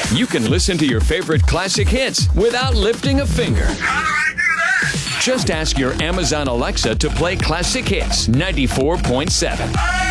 You can listen to your favorite classic hits without lifting a finger. How do I do that? Just ask your Amazon Alexa to play Classic Hits 94.7.